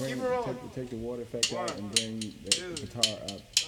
Keep it rolling. take the water effect out and bring the guitar up.